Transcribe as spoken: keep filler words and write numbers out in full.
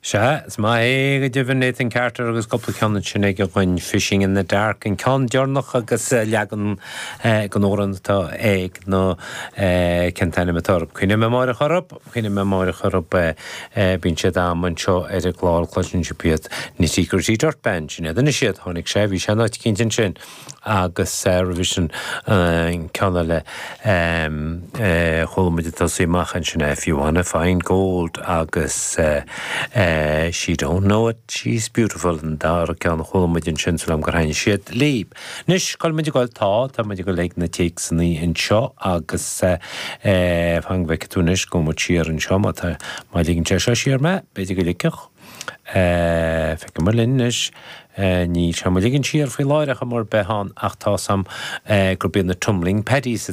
Se, is má é go dtíobh Nathan Carter agus cúpla ceanna sin ag chuin Fishing in the Dark an ceann dearnach agus leagan gan óran tá éag nó centaine me torb. Cuine me máir a chorab, cuine me máir a chorab bín siad am an seo ar a gláil chluisin sipiad ní sígur sí dort ben sin. Idir siad tháinig sé, bhí sé náid cinntin sin agus revision ceanna le chulmuid tá sí machchan sin if you wanna find gold agus Uh, she don't know it, she's beautiful and dar ceann chulmuid sin sulm gur hain siad líb. Nis col muid goil tá, tá muid go le na téicsaní in seo agus fang bheicetúnis go mu tíar an seo má tá má lígann te seo siar me, beidir go líceach. Fe go mar linnis ní se mu lígann tíar fao láireach mar behan ach tá sam gur bíon na tumling pedí sa